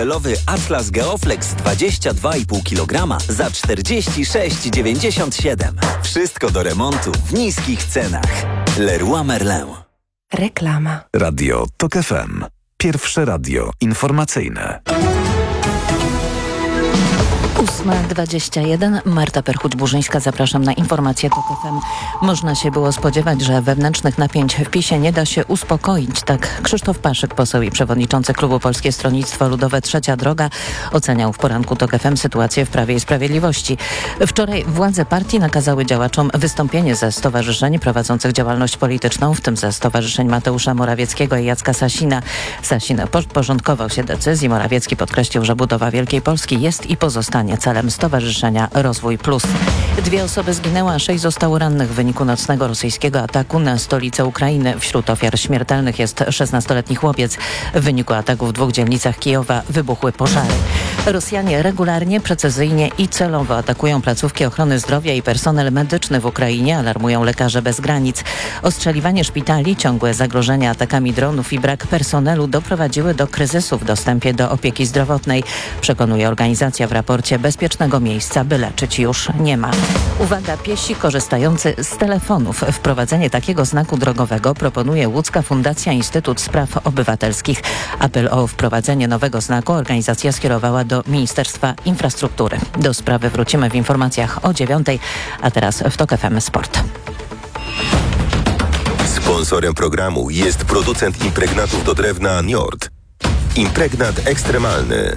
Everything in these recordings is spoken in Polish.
Lowy Atlas Geoflex 22,5 kg za 46,97. Wszystko do remontu w niskich cenach. Leroy Merlin. Reklama. Radio TOK FM. Pierwsze radio informacyjne. 8:21. Marta Perchuć-Burzyńska, zapraszam na informacje TOK FM. Można się było spodziewać, że wewnętrznych napięć w PiS-ie nie da się uspokoić. Tak Krzysztof Paszyk, poseł i przewodniczący klubu Polskie Stronnictwo Ludowe Trzecia Droga, oceniał w poranku TOK FM sytuację w Prawie i Sprawiedliwości. Wczoraj władze partii nakazały działaczom wystąpienie ze stowarzyszeń prowadzących działalność polityczną, w tym ze stowarzyszeń Mateusza Morawieckiego i Jacka Sasina. Sasin podporządkował się decyzji. Morawiecki podkreślił, że budowa Wielkiej Polski jest i pozostanie celem Stowarzyszenia Rozwój Plus. 2 osoby zginęły, a 6 zostało rannych w wyniku nocnego rosyjskiego ataku na stolicę Ukrainy. Wśród ofiar śmiertelnych jest 16-letni chłopiec. W wyniku ataku w 2 dzielnicach Kijowa wybuchły pożary. Rosjanie regularnie, precyzyjnie i celowo atakują placówki ochrony zdrowia i personel medyczny w Ukrainie, alarmują Lekarze Bez Granic. Ostrzeliwanie szpitali, ciągłe zagrożenia atakami dronów i brak personelu doprowadziły do kryzysu w dostępie do opieki zdrowotnej, przekonuje organizacja w raporcie Bezpiecznego miejsca, by leczyć już nie ma. Uwaga, piesi korzystający z telefonów. Wprowadzenie takiego znaku drogowego proponuje Łódzka Fundacja Instytut Spraw Obywatelskich. Apel o wprowadzenie nowego znaku organizacja skierowała do Ministerstwa Infrastruktury. Do sprawy wrócimy w informacjach o 9:00, a teraz w TOK FM Sport. Sponsorem programu jest producent impregnatów do drewna Njord. Impregnat ekstremalny.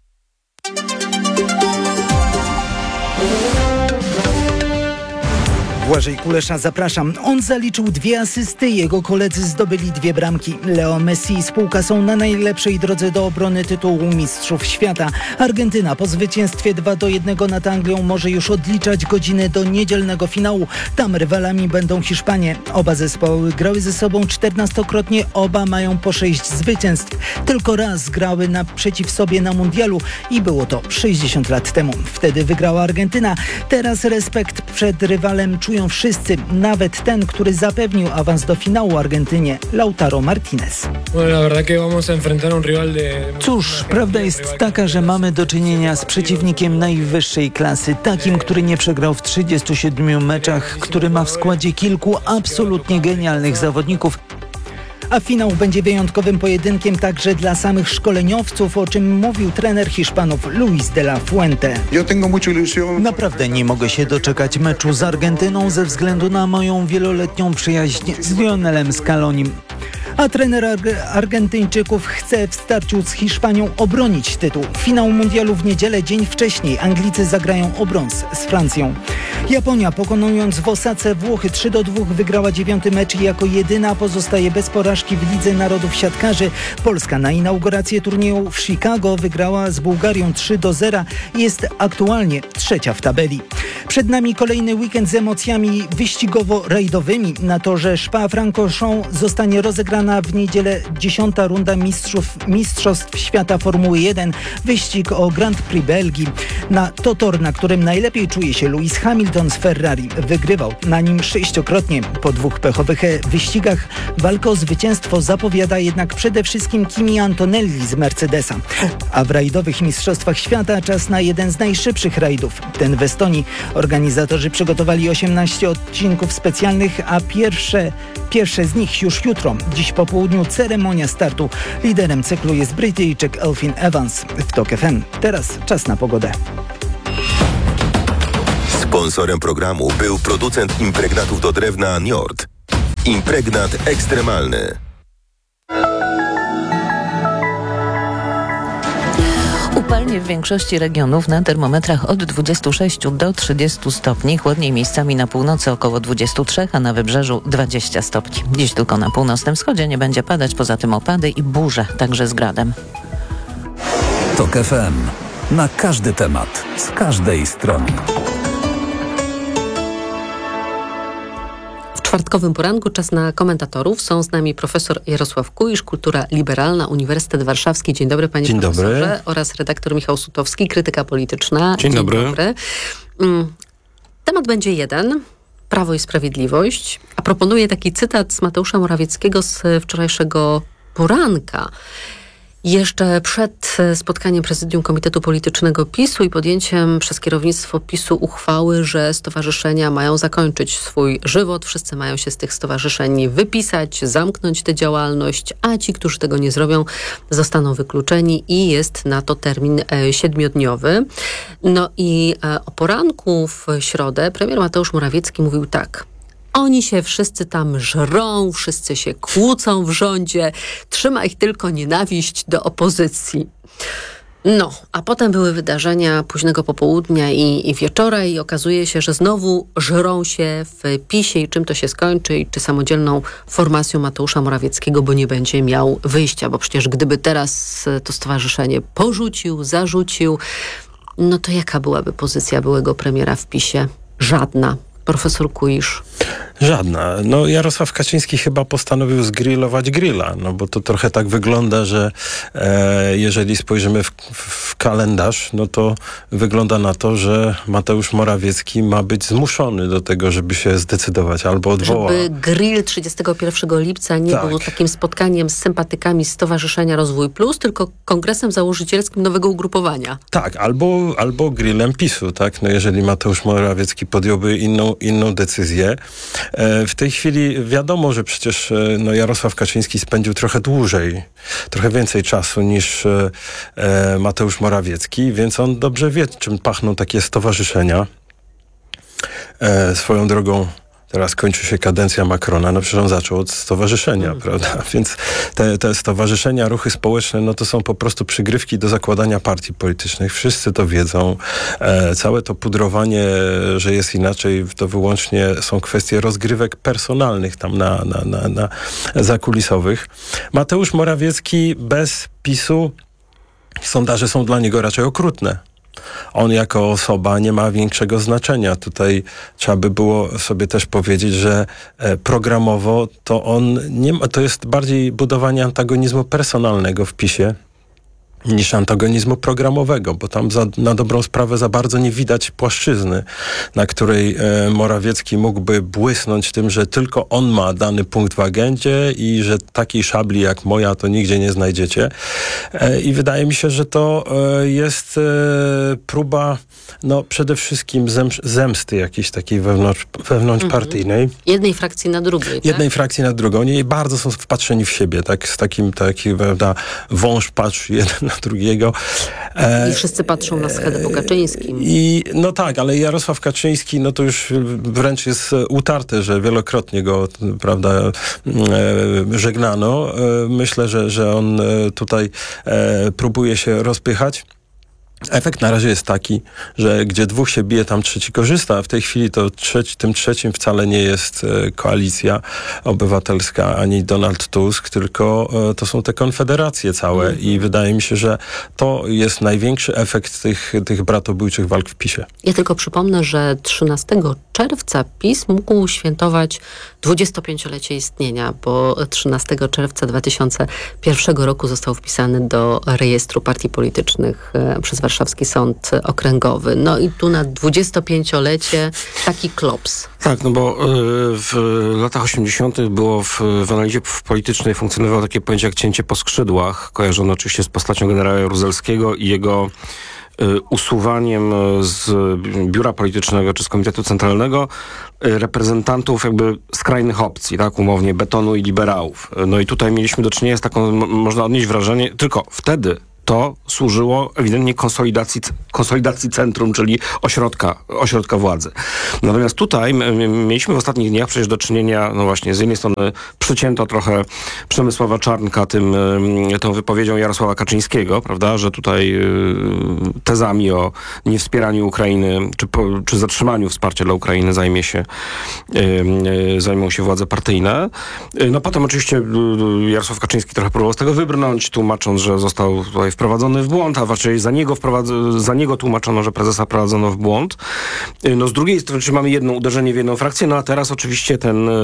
Błażej Kulesza, zapraszam. On zaliczył 2 asysty, jego koledzy zdobyli 2 bramki. Leo Messi i spółka są na najlepszej drodze do obrony tytułu Mistrzów Świata. Argentyna po zwycięstwie 2-1 nad Anglią może już odliczać godziny do niedzielnego finału. Tam rywalami będą Hiszpanie. Oba zespoły grały ze sobą 14-krotnie, oba mają po 6 zwycięstw. Tylko raz grały naprzeciw sobie na mundialu i było to 60 lat temu. Wtedy wygrała Argentyna. Teraz respekt przed rywalem czują wszyscy, nawet ten, który zapewnił awans do finału Argentynie, Lautaro Martinez. Cóż, prawda jest taka, że mamy do czynienia z przeciwnikiem najwyższej klasy, takim, który nie przegrał w 37 meczach, który ma w składzie kilku absolutnie genialnych zawodników. A finał będzie wyjątkowym pojedynkiem także dla samych szkoleniowców, o czym mówił trener Hiszpanów Luis de la Fuente. Naprawdę nie mogę się doczekać meczu z Argentyną ze względu na moją wieloletnią przyjaźń z Lionelem Scalonim. A trener Argentyńczyków chce w starciu z Hiszpanią obronić tytuł. Finał mundialu w niedzielę, dzień wcześniej Anglicy zagrają o brąz z Francją. Japonia, pokonując w Osace Włochy 3-2, wygrała 9. mecz i jako jedyna pozostaje bez porażki w Lidze Narodów Siatkarzy. Polska na inaugurację turnieju w Chicago wygrała z Bułgarią 3-0 i jest aktualnie 3. w tabeli. Przed nami kolejny weekend z emocjami wyścigowo-rajdowymi. Na torze Spa-Francorchamps zostanie rozegrana w niedzielę 10. runda Mistrzostw Świata Formuły 1. Wyścig o Grand Prix Belgii. To tor, na którym najlepiej czuje się Lewis Hamilton z Ferrari. Wygrywał na nim 6-krotnie. Po 2 pechowych wyścigach walkę o zwycięstwo zapowiada jednak przede wszystkim Kimi Antonelli z Mercedesa. A w rajdowych Mistrzostwach Świata czas na jeden z najszybszych rajdów. Ten w Estonii. Organizatorzy przygotowali 18 odcinków specjalnych, a pierwsze z nich już jutro. Dziś po południu ceremonia startu. Liderem cyklu jest Brytyjczyk Elfyn Evans. W TOK FM. Teraz czas na pogodę. Sponsorem programu był producent impregnatów do drewna Njord. Impregnat ekstremalny. Upalnie w większości regionów, na termometrach od 26 do 30 stopni, chłodniej miejscami na północy około 23, a na wybrzeżu 20 stopni. Dziś tylko na północnym wschodzie nie będzie padać, poza tym opady i burze, także z gradem. TOK FM. Na każdy temat, z każdej strony. W czwartkowym poranku czas na komentatorów. Są z nami profesor Jarosław Kuisz, Kultura Liberalna, Uniwersytet Warszawski. Dzień dobry, panie profesorze. Dobry. Oraz redaktor Michał Sutowski, Krytyka Polityczna. Dzień dobry. Temat będzie jeden. Prawo i Sprawiedliwość. A proponuję taki cytat z Mateusza Morawieckiego z wczorajszego poranka. Jeszcze przed spotkaniem Prezydium Komitetu Politycznego PiS-u i podjęciem przez kierownictwo PiS-u uchwały, że stowarzyszenia mają zakończyć swój żywot, wszyscy mają się z tych stowarzyszeń wypisać, zamknąć tę działalność, a ci, którzy tego nie zrobią, zostaną wykluczeni i jest na to termin 7-dniowy. No i o poranku w środę premier Mateusz Morawiecki mówił tak: oni się wszyscy tam żrą, wszyscy się kłócą w rządzie, trzyma ich tylko nienawiść do opozycji. No, a potem były wydarzenia późnego popołudnia i wieczora i okazuje się, że znowu żrą się w PiS-ie i czym to się skończy i czy samodzielną formacją Mateusza Morawieckiego, bo nie będzie miał wyjścia, bo przecież gdyby teraz to stowarzyszenie porzucił, zarzucił, no to jaka byłaby pozycja byłego premiera w PiS-ie? Żadna. Profesor Kuisz. Żadna. No Jarosław Kaczyński chyba postanowił zgrillować grilla, no bo to trochę tak wygląda, że jeżeli spojrzymy w kalendarz, no to wygląda na to, że Mateusz Morawiecki ma być zmuszony do tego, żeby się zdecydować albo odwołał. Żeby grill 31 lipca nie był takim spotkaniem z sympatykami Stowarzyszenia Rozwój Plus, tylko kongresem założycielskim nowego ugrupowania. Tak, albo grillem PiS-u, tak? No jeżeli Mateusz Morawiecki podjąłby inną decyzję. W tej chwili wiadomo, że przecież Jarosław Kaczyński spędził trochę dłużej, trochę więcej czasu niż Mateusz Morawiecki, więc on dobrze wie, czym pachną takie stowarzyszenia. Swoją drogą teraz kończy się kadencja Macrona, no przecież on zaczął od stowarzyszenia, prawda? Więc te stowarzyszenia, ruchy społeczne, no to są po prostu przygrywki do zakładania partii politycznych. Wszyscy to wiedzą. Całe to pudrowanie, że jest inaczej, to wyłącznie są kwestie rozgrywek personalnych tam na zakulisowych. Mateusz Morawiecki bez PiS-u, sondaże są dla niego raczej okrutne. On jako osoba nie ma większego znaczenia. Tutaj trzeba by było sobie też powiedzieć, że programowo to on nie ma, to jest bardziej budowanie antagonizmu personalnego w PiS-ie niż antagonizmu programowego, bo tam na dobrą sprawę za bardzo nie widać płaszczyzny, na której Morawiecki mógłby błysnąć tym, że tylko on ma dany punkt w agendzie i że takiej szabli jak moja to nigdzie nie znajdziecie. I wydaje mi się, że to jest próba przede wszystkim zemsty jakiejś takiej wewnątrzpartyjnej. Jednej frakcji na drugiej, tak? Jednej frakcji na drugą. Oni bardzo są wpatrzeni w siebie, tak? Z taki prawda, wąż patrzy jeden na drugiego. I wszyscy patrzą na schedę po Kaczyńskim. No tak, ale Jarosław Kaczyński, no to już wręcz jest utarte, że wielokrotnie go, prawda, żegnano. Myślę, że on tutaj próbuje się rozpychać. Efekt na razie jest taki, że gdzie dwóch się bije, tam trzeci korzysta, a w tej chwili to tym trzecim wcale nie jest Koalicja Obywatelska ani Donald Tusk, tylko to są te konfederacje całe i wydaje mi się, że to jest największy efekt tych bratobójczych walk w PiS-ie. Ja tylko przypomnę, że 13 czerwca PiS mógł świętować 25-lecie istnienia, bo 13 czerwca 2001 roku został wpisany do rejestru partii politycznych przez Warszawski Sąd Okręgowy. No i tu na 25-lecie taki klops. Tak, no bo w latach 80. było w analizie politycznej funkcjonowało takie pojęcie jak cięcie po skrzydłach, kojarzone oczywiście z postacią generała Jaruzelskiego i jego usuwaniem z biura politycznego czy z komitetu centralnego reprezentantów jakby skrajnych opcji, tak, umownie betonu i liberałów. No i tutaj mieliśmy do czynienia z taką, można odnieść wrażenie, tylko wtedy to służyło ewidentnie konsolidacji centrum, czyli ośrodka władzy. Natomiast tutaj mieliśmy w ostatnich dniach przecież do czynienia, no właśnie, z jednej strony przycięto trochę Przemysława Czarnka tą wypowiedzią Jarosława Kaczyńskiego, prawda, że tutaj tezami o niewspieraniu Ukrainy, czy zatrzymaniu wsparcia dla Ukrainy zajmą się władze partyjne. No potem oczywiście Jarosław Kaczyński trochę próbował z tego wybrnąć, tłumacząc, że został tutaj wprowadzony w błąd, a właściwie za niego tłumaczono, że prezesa wprowadzono w błąd. No z drugiej strony, czy mamy jedno uderzenie w jedną frakcję, no a teraz oczywiście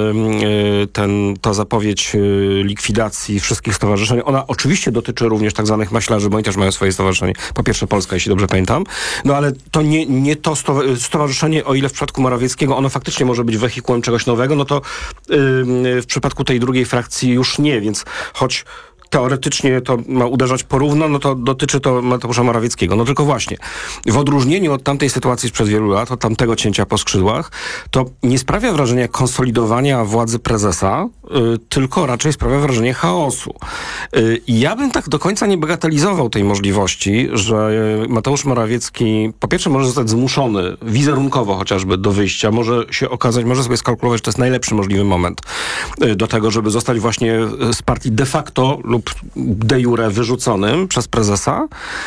ta zapowiedź likwidacji wszystkich stowarzyszeń, ona oczywiście dotyczy również tak zwanych maślarzy, bo oni też mają swoje stowarzyszenie. Po pierwsze Polska, jeśli dobrze pamiętam. No ale to nie to stowarzyszenie, o ile w przypadku Morawieckiego ono faktycznie może być wehikułem czegoś nowego, no to w przypadku tej drugiej frakcji już nie, więc choć teoretycznie to ma uderzać porówno, no to dotyczy to Mateusza Morawieckiego. No tylko właśnie, w odróżnieniu od tamtej sytuacji sprzed wielu lat, od tamtego cięcia po skrzydłach, to nie sprawia wrażenia konsolidowania władzy prezesa, tylko raczej sprawia wrażenie chaosu. I ja bym tak do końca nie bagatelizował tej możliwości, że Mateusz Morawiecki po pierwsze może zostać zmuszony wizerunkowo chociażby do wyjścia, może się okazać, może sobie skalkulować, że to jest najlepszy możliwy moment do tego, żeby zostać właśnie z partii de facto lub de jure wyrzuconym przez prezesa.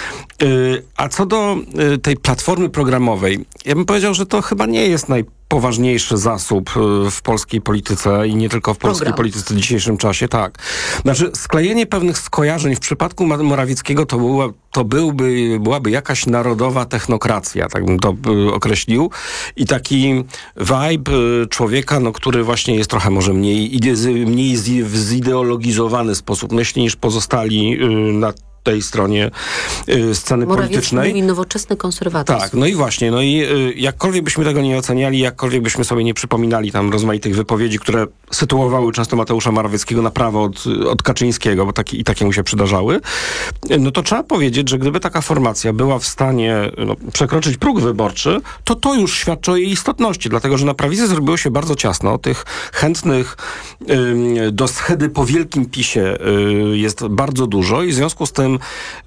A co do tej platformy programowej, ja bym powiedział, że to chyba nie jest najpoważniejszy zasób w polskiej polityce i nie tylko w polskiej polityce w dzisiejszym czasie, tak. Znaczy, sklejenie pewnych skojarzeń w przypadku Morawieckiego to byłaby jakaś narodowa technokracja, tak bym to określił. I taki vibe człowieka, który właśnie jest trochę może mniej zideologizowany sposób myśli niż pozostali na tej stronie sceny politycznej. Mówi nowoczesny konserwatyzm. Tak, no i właśnie, no i jakkolwiek byśmy tego nie oceniali, jakkolwiek byśmy sobie nie przypominali tam rozmaitych wypowiedzi, które sytuowały często Mateusza Morawieckiego na prawo od Kaczyńskiego, bo takie mu się przydarzały, no to trzeba powiedzieć, że gdyby taka formacja była w stanie przekroczyć próg wyborczy, to już świadczy o jej istotności, dlatego że na prawicy zrobiło się bardzo ciasno. Tych chętnych do schedy po wielkim PiS-ie jest bardzo dużo i w związku z tym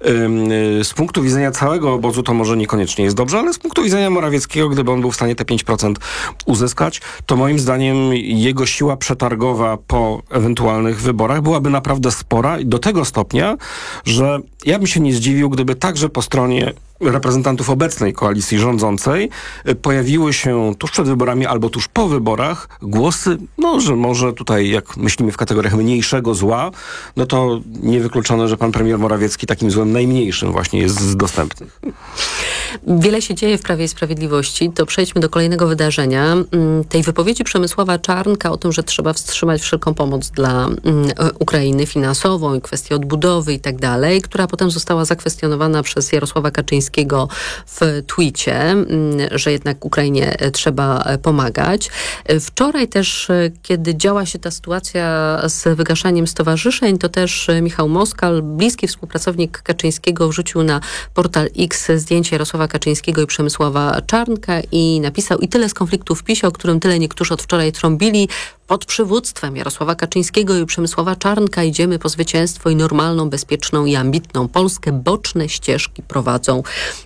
z punktu widzenia całego obozu to może niekoniecznie jest dobrze, ale z punktu widzenia Morawieckiego, gdyby on był w stanie te 5% uzyskać, to moim zdaniem jego siła przetargowa po ewentualnych wyborach byłaby naprawdę spora i do tego stopnia, że ja bym się nie zdziwił, gdyby także po stronie reprezentantów obecnej koalicji rządzącej pojawiły się tuż przed wyborami albo tuż po wyborach głosy, że może tutaj, jak myślimy w kategoriach mniejszego zła, no to niewykluczone, że pan premier Morawiecki takim złem najmniejszym właśnie jest z dostępnych. Wiele się dzieje w Prawie i Sprawiedliwości. To przejdźmy do kolejnego wydarzenia. Tej wypowiedzi Przemysława Czarnka o tym, że trzeba wstrzymać wszelką pomoc dla Ukrainy finansową i kwestię odbudowy i tak dalej, która potem została zakwestionowana przez Jarosława Kaczyńskiego w tweecie, że jednak Ukrainie trzeba pomagać. Wczoraj też, kiedy działa się ta sytuacja z wygaszaniem stowarzyszeń, to też Michał Moskal, bliski współpracownik Kaczyńskiego, wrzucił na portal X zdjęcie Jarosława Kaczyńskiego i Przemysława Czarnka i napisał: i tyle z konfliktu w PiS-ie, o którym tyle niektórzy od wczoraj trąbili. Pod przywództwem Jarosława Kaczyńskiego i Przemysława Czarnka idziemy po zwycięstwo i normalną, bezpieczną i ambitną Polskę. Boczne ścieżki prowadzą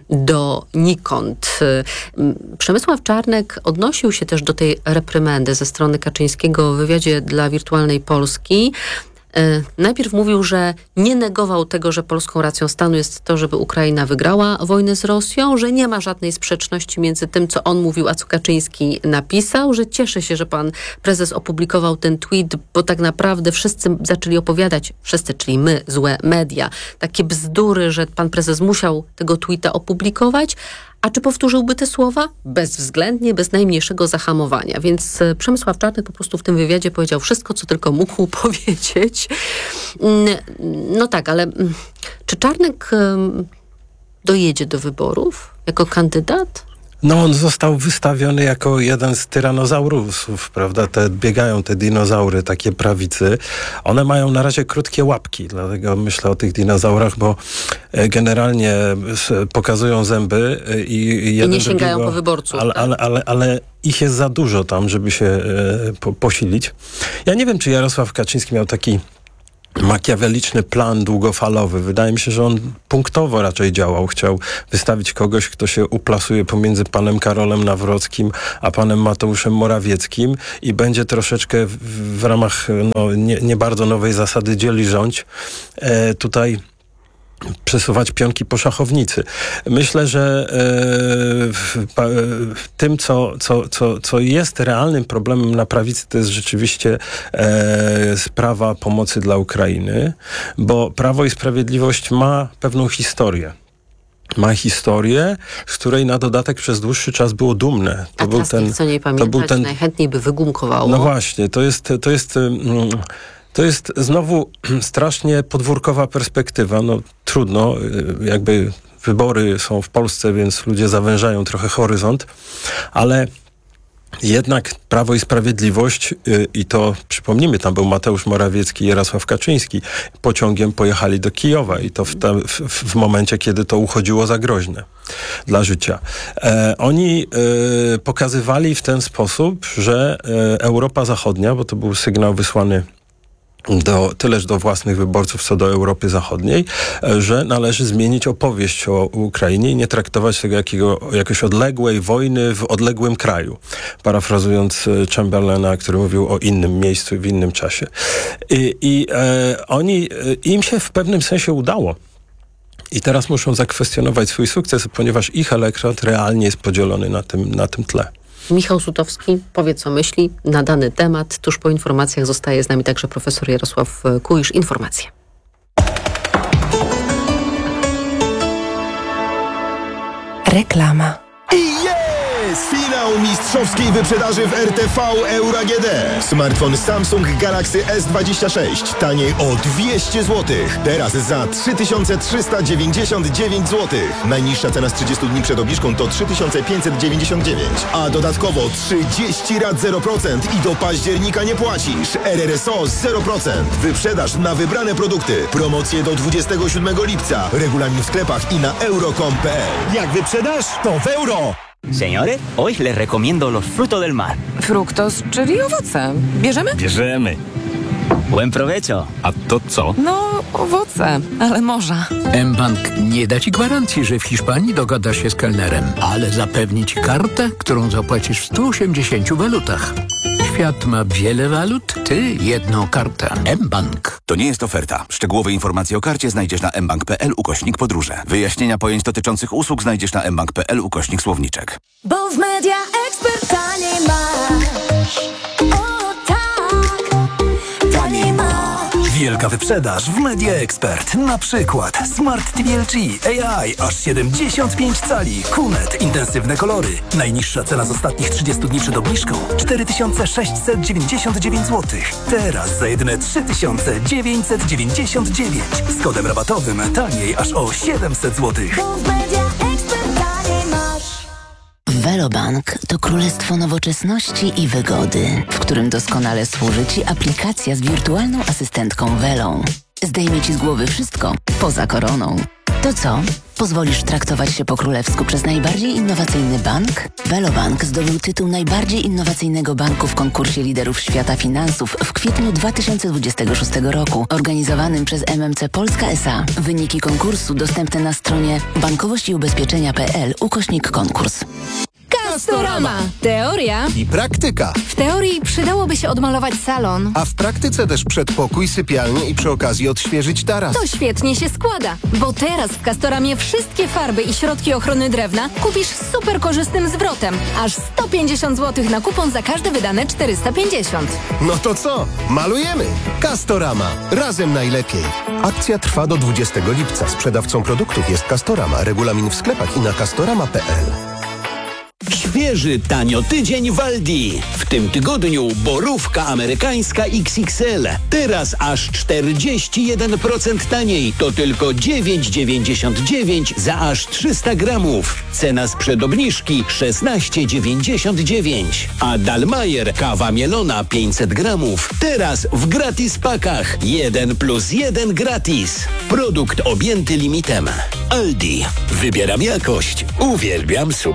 donikąd. Przemysław Czarnek odnosił się też do tej reprymendy ze strony Kaczyńskiego w wywiadzie dla Wirtualnej Polski. Najpierw mówił, że nie negował tego, że polską racją stanu jest to, żeby Ukraina wygrała wojnę z Rosją, że nie ma żadnej sprzeczności między tym, co on mówił, a co Kaczyński napisał, że cieszy się, że pan prezes opublikował ten tweet, bo tak naprawdę wszyscy zaczęli opowiadać, wszyscy, czyli my, złe media, takie bzdury, że pan prezes musiał tego tweeta opublikować. A czy powtórzyłby te słowa? Bezwzględnie, bez najmniejszego zahamowania. Więc Przemysław Czarnek po prostu w tym wywiadzie powiedział wszystko, co tylko mógł powiedzieć. No tak, ale czy Czarnek dojedzie do wyborów jako kandydat? No on został wystawiony jako jeden z tyranozaurusów, prawda? Biegają te dinozaury, takie prawicy. One mają na razie krótkie łapki, dlatego myślę o tych dinozaurach, bo generalnie pokazują zęby i nie sięgają po wyborców. Ale ich jest za dużo tam, żeby się posilić. Ja nie wiem, czy Jarosław Kaczyński miał taki makiaweliczny plan długofalowy. Wydaje mi się, że on punktowo raczej działał. Chciał wystawić kogoś, kto się uplasuje pomiędzy panem Karolem Nawrockim a panem Mateuszem Morawieckim i będzie troszeczkę w ramach nie bardzo nowej zasady dzieli rządź tutaj przesuwać pionki po szachownicy. Myślę, że tym, co jest realnym problemem na prawicy, to jest rzeczywiście sprawa pomocy dla Ukrainy, bo Prawo i Sprawiedliwość ma pewną historię. Ma historię, z której na dodatek przez dłuższy czas było dumne. To był ten, co nie pamiętać, najchętniej by wygumkowało. No właśnie, to jest znowu strasznie podwórkowa perspektywa. No trudno, jakby wybory są w Polsce, więc ludzie zawężają trochę horyzont, ale Jednak Prawo i Sprawiedliwość, i to przypomnijmy, tam był Mateusz Morawiecki i Jarosław Kaczyński, pociągiem pojechali do Kijowa i to w momencie, kiedy to uchodziło za groźne dla życia. Oni pokazywali w ten sposób, że Europa Zachodnia, bo to był sygnał wysłany tyleż do własnych wyborców, co do Europy Zachodniej, że należy zmienić opowieść o Ukrainie i nie traktować tego jakiejś odległej wojny w odległym kraju. Parafrazując Chamberlaina, który mówił o innym miejscu i w innym czasie. Im się w pewnym sensie udało. I teraz muszą zakwestionować swój sukces, ponieważ ich elektorat realnie jest podzielony na tym tle. Michał Sutowski powie, co myśli na dany temat. Tuż po informacjach zostaje z nami także profesor Jarosław Kuisz. Informacje. Reklama. Finał mistrzowskiej wyprzedaży w RTV Euro AGD. Smartfon Samsung Galaxy S26 taniej o 200 zł. Teraz za 3399 zł. Najniższa cena z 30 dni przed obniżką to 3599. A dodatkowo 30 rat 0% i do października nie płacisz. RRSO 0%. Wyprzedaż na wybrane produkty. Promocje do 27 lipca. Regulamin w sklepach i na euro.com.pl. Jak wyprzedaż, to w euro! Señores, hoy les recomiendo los frutos del mar. Fruktos, czyli owoce. Bierzemy? Bierzemy. Buen provecho. A to co? No, owoce, ale morza. mBank nie da ci gwarancji, że w Hiszpanii dogadasz się z kelnerem, ale zapewni ci kartę, którą zapłacisz w 180 walutach. Świat ma wiele walut, ty jedną kartę. mBank. To nie jest oferta. Szczegółowe informacje o karcie znajdziesz na mbank.pl/podróże. Wyjaśnienia pojęć dotyczących usług znajdziesz na mbank.pl/słowniczek. Bo w Media Expert taniej masz. O tak, taniej masz. Wielka wyprzedaż w Media Expert. Na przykład Smart TV LG AI aż 75 cali. QNET intensywne kolory. Najniższa cena z ostatnich 30 dni przed obniżką 4699 zł. Teraz za jedyne 3999. Z kodem rabatowym taniej aż o 700 zł. Bo w Media Expert taniej masz. Velobank to królestwo nowoczesności i wygody, w którym doskonale służy Ci aplikacja z wirtualną asystentką Velą. Zdejmie Ci z głowy wszystko, poza koroną. To co? Pozwolisz traktować się po królewsku przez najbardziej innowacyjny bank? Velobank zdobył tytuł najbardziej innowacyjnego banku w konkursie liderów świata finansów w kwietniu 2026 roku, organizowanym przez MMC Polska S.A. Wyniki konkursu dostępne na stronie bankowościiubezpieczenia.pl/konkurs. Castorama. Teoria i praktyka. W teorii przydałoby się odmalować salon. A w praktyce też przedpokój, sypialnię i przy okazji odświeżyć taras. To świetnie się składa, bo teraz w Castoramie wszystkie farby i środki ochrony drewna kupisz z super korzystnym zwrotem. Aż 150 zł na kupon za każde wydane 450. No to co? Malujemy! Castorama. Razem najlepiej. Akcja trwa do 20 lipca. Sprzedawcą produktów jest Castorama. Regulamin w sklepach i na castorama.pl. Świeży tanio tydzień w Aldi. W tym tygodniu borówka amerykańska XXL. Teraz aż 41% taniej. To tylko 9,99 za aż 300 gramów. Cena sprzed obniżki 16,99. A Dalmajer kawa mielona 500 gramów. Teraz w gratis pakach. 1+1 gratis. Produkt objęty limitem. Aldi. Wybieram jakość. Uwielbiam super.